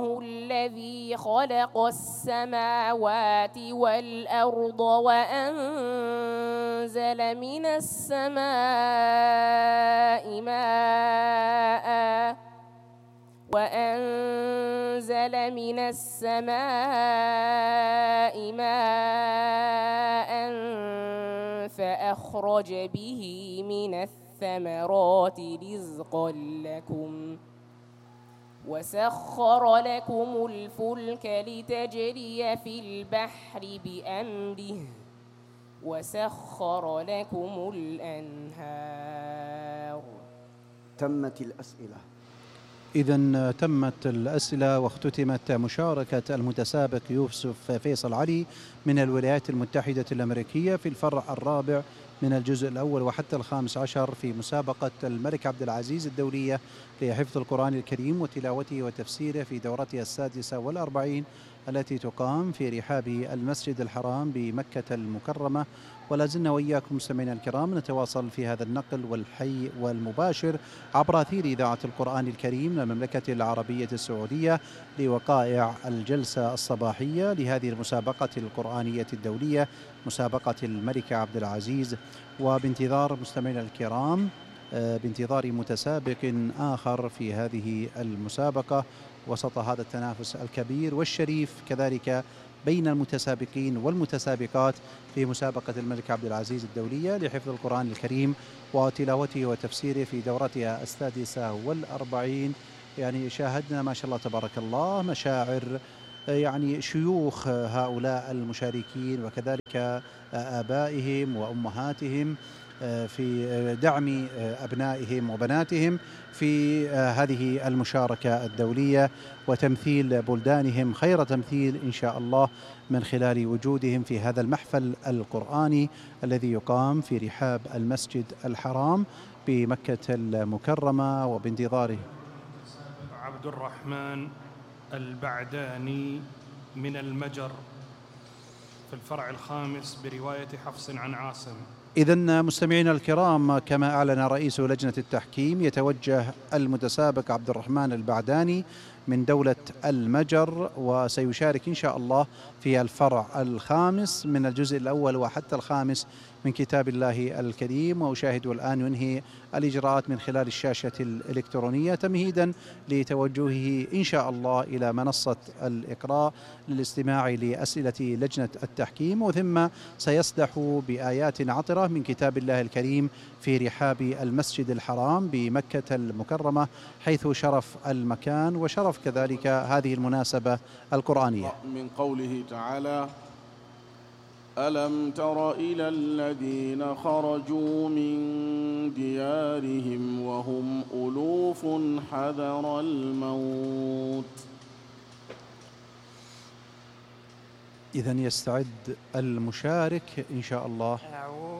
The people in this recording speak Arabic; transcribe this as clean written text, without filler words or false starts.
الله الذي خلق السماوات والأرض وأنزل من السماء ماء فأخرج به من الثمرات رزقا لكم وسخر لكم الفلك لتجري في البحر بأمره وسخر لكم الأنهار. تمت الأسئلة. إذن تمت الأسئلة واختتمت مشاركة المتسابق يوسف فيصل علي من الولايات المتحدة الأمريكية في الفرع الرابع من الجزء الأول وحتى الخامس عشر في مسابقة الملك عبد العزيز الدولية لحفظ القرآن الكريم وتلاوته وتفسيره في دورتها 46 التي تقام في رحاب المسجد الحرام بمكة المكرمة. ولا زلنا وإياكم مستمعينا الكرام نتواصل في هذا النقل والحي والمباشر عبر أثير إذاعة القرآن الكريم للمملكة العربية السعودية لوقائع الجلسة الصباحية لهذه المسابقة القرآنية الدولية مسابقة الملك عبد العزيز. وبانتظار مستمعينا الكرام بانتظار متسابق آخر في هذه المسابقة وسط هذا التنافس الكبير والشريف كذلك بين المتسابقين والمتسابقات في مسابقة الملك عبد العزيز الدولية لحفظ القرآن الكريم وتلاوته وتفسيره في دورتها 46. يعني شاهدنا ما شاء الله تبارك الله مشاعر يعني شيوخ هؤلاء المشاركين وكذلك آبائهم وأمهاتهم في دعم أبنائهم وبناتهم في هذه المشاركة الدولية وتمثيل بلدانهم خير تمثيل إن شاء الله من خلال وجودهم في هذا المحفل القرآني الذي يقام في رحاب المسجد الحرام بمكة المكرمة. وبانتظاره عبد الرحمن البعداني من المجر في الفرع الخامس برواية حفص عن عاصم. إذن مستمعينا الكرام كما أعلن رئيس لجنة التحكيم يتوجه المتسابق عبد الرحمن البعداني من دولة المجر وسيشارك إن شاء الله في الفرع الخامس من الجزء الأول وحتى الخامس من كتاب الله الكريم. وأشاهد الآن ينهي الإجراءات من خلال الشاشة الإلكترونية تمهيدا لتوجهه إن شاء الله إلى منصة الإقراء للاستماع لأسئلة لجنة التحكيم وثم سيصدح بآيات عطرة من كتاب الله الكريم في رحاب المسجد الحرام بمكة المكرمة حيث شرف المكان وشرف كذلك هذه المناسبة القرآنية. من قوله تعالى: ألم تر إلى الذين خرجوا من ديارهم وهم ألوف حذر الموت. إذن يستعد المشارك إن شاء الله.